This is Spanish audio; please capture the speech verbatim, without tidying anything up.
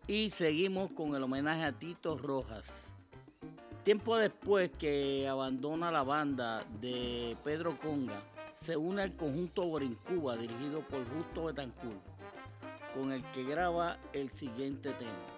Y seguimos con el homenaje a Tito Rojas. Tiempo después que abandona la banda de Pedro Conga, se une al conjunto Borincuba dirigido por Justo Betancourt, con el que graba el siguiente tema.